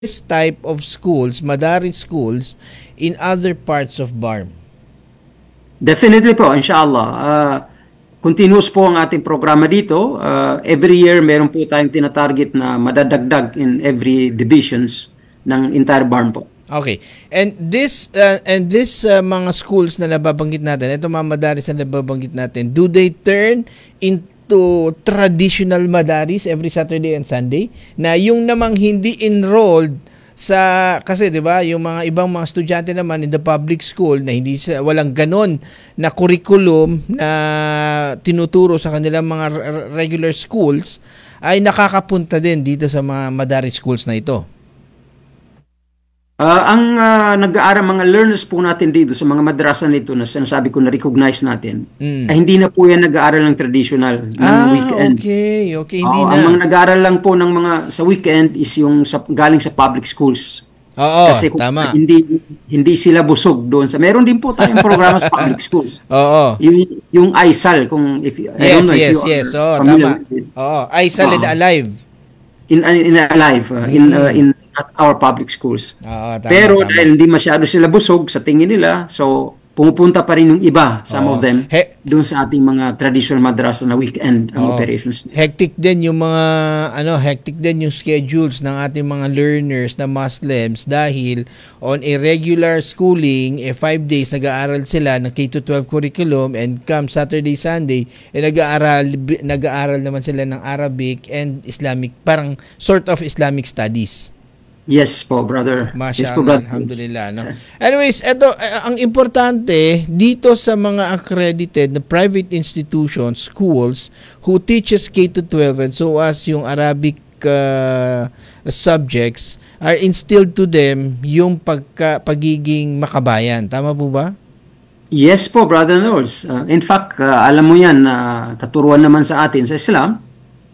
this type of schools, Madaris schools, in other parts of BARM? Definitely po, inshallah. Continuous po ang ating programa dito. Every year, meron po tayong tinatarget na madadagdag in every divisions ng entire BARM po. Okay. And this mga schools na nababanggit natin, ito mga madaris na nababanggit natin, do they turn into traditional madaris every Saturday and Sunday? Na yung namang hindi enrolled sa, kasi 'di ba, yung mga ibang mga estudyante naman in the public school na walang ganon na curriculum na tinuturo sa kanilang mga regular schools ay nakakapunta din dito sa mga madaris schools na ito. Ang nag-aaral mga learners po natin dito sa mga madrasa nito na sinasabi ko na recognize natin, ay hindi na po yan nag-aaral ng traditional ng weekend. Okay, hindi na. Ang mga nag-aaral lang po ng mga sa weekend is yung galing sa public schools. Oo, kasi tama. Hindi sila busog doon sa meron din po tayong programa sa public schools. Oo. Yung ISAL kung if I don't know if you are tama. Oo, ISAL and Alive. In Alive at our public schools. Tama, pero dahil hindi masyado sila busog sa tingin nila, so pumupunta pa rin yung iba, some of them, doon sa ating mga traditional madrasa na weekend ang operations. Hectic din yung schedules ng ating mga learners na Muslims dahil on a regular schooling, 5 days nag-aaral sila ng K-12 curriculum, and come Saturday, Sunday, nag-aaral naman sila ng Arabic and Islamic, parang sort of Islamic studies. Yes po, brother. Yes po, brother. Alhamdulillah. No? Anyways, ito, ang importante, dito sa mga accredited na private institutions, schools, who teaches K-12 and so as yung Arabic subjects, are instilled to them yung pagiging makabayan. Tama po ba? Yes po, brother Knowles. In fact, alam mo yan, katuruan naman sa atin sa Islam.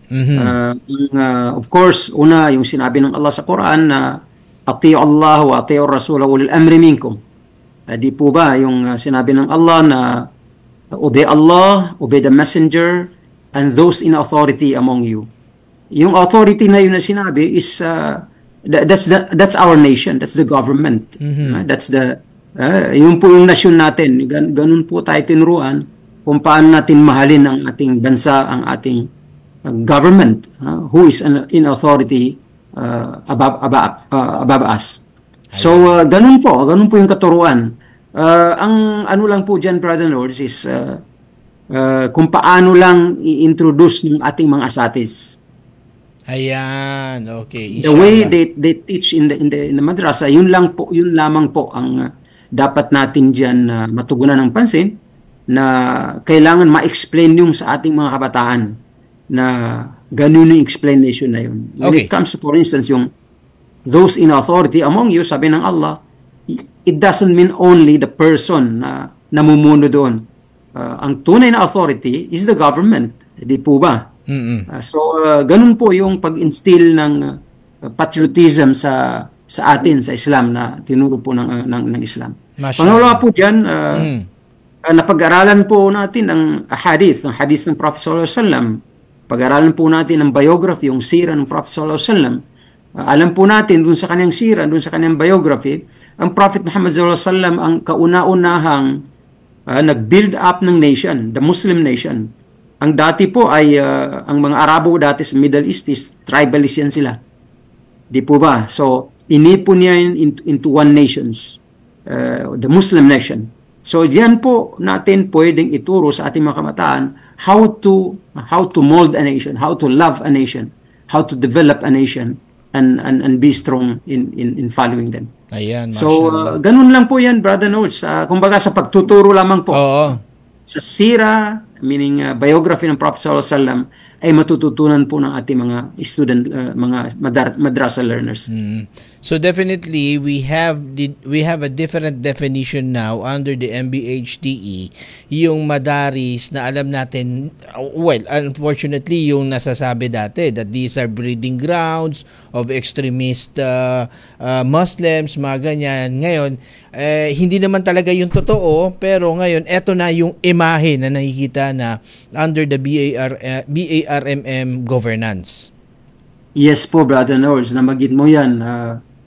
Of course, una yung sinabi ng Allah sa Quran na ati'u Allah wa ati'u Rasul wa ulil amri minkum. Di po ba yung sinabi ng Allah na obey Allah, obey the messenger, and those in authority among you. Yung authority na yun na sinabi is that's our nation, that's the government. That's the yun po yung nasyon natin. Ganun po tayo tinuruan kung paano natin mahalin ang ating bansa, ang ating government who is in authority above us. So ganun po yung katuruan. Ang ano lang po dyan, brother Lords, is kung paano lang i-introduce ng ating mga asatis. Ayan, okay. The way they teach in the madrasa, yun lamang po ang dapat natin diyan matugunan ng pansin, na kailangan ma-explain yung sa ating mga kabataan na ganun yung explanation na yun. When it comes to, for instance, yung those in authority among you, sabi ng Allah, it doesn't mean only the person na namumuno doon. Ang tunay na authority is the government. Di po ba? So, ganun po yung pag-instill ng patriotism sa atin, sa Islam, na tinuro po ng Islam. Pangalawa po dyan, napag-aralan po natin ang hadith ng Prophet sallallahu alaihi wasallam. Pag-aralan po natin ang biography, yung sira ng Prophet sallallahu alaihi wasallam. Alam po natin dun sa kanyang sira, dun sa kanyang biography, ang Prophet Muhammad sallallahu alaihi wasallam ang kauna-unahang nag-build up ng nation, the Muslim nation. Ang dati po ay ang mga Arabo dati sa Middle East is tribalist yan sila. Di po ba? So inipon niya into one nations, the Muslim nation. So diyan po natin pwedeng ituro sa ating mga kabataan how to mold a nation, how to love a nation, how to develop a nation, and be strong in following them. Ayan, so ganun lang po yan, brother Knowles. Kumbaga sa pagtuturo lamang po. Oo. Sa sira, meaning biography ng Prophet sallallahu alaihi wasallam, ay matututunan po ng ating mga student, mga madrasa learners. So definitely we have a different definition now under the MBHTE, yung madaris na alam natin, well, unfortunately yung nasasabi dati that these are breeding grounds of extremist Muslims, mga ganyan. Ngayon, hindi naman talaga yung totoo, pero ngayon eto na yung imahe na nakikita na under the BARMM governance. Yes po, brother Knowles, namagid mo yan.